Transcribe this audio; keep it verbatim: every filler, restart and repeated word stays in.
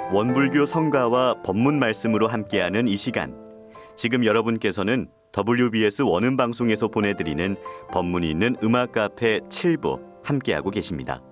원불교 성가와 법문 말씀으로 함께하는 이 시간. 지금 여러분께서는 더블유비에스 원음방송에서 보내드리는 법문이 있는 음악 카페 칠 부 함께하고 계십니다.